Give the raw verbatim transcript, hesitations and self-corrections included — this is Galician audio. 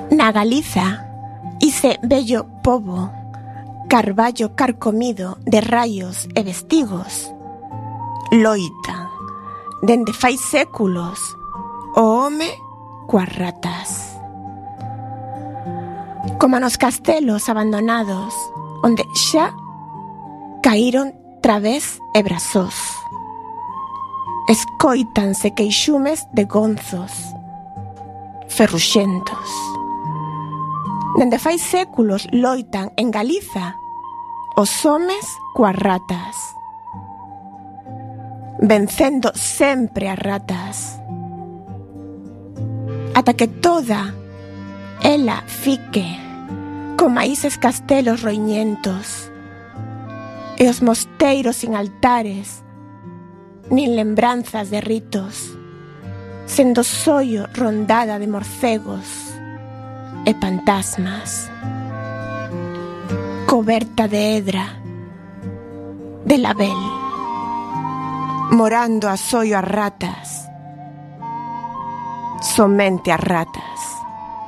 Na Galiza, ise bello pobo, carballo carcomido de raios e vestigos, loita, dende fai séculos, o home coas ratas. Como nos castelos abandonados, onde xa caíron través e brazós. Escóitanse queixumes de gonzos, ferruxentos. Dende fai séculos loitan en Galiza os homes coas ratas, vencendo sempre as ratas, ata que toda ela fique como eses castelos roiñentos e os mosteiros sin altares nin lembranzas de ritos, sendo sollo rondada de morcegos e fantasmas, coberta de hedra, de label, morando a sollo as ratas, somente as ratas.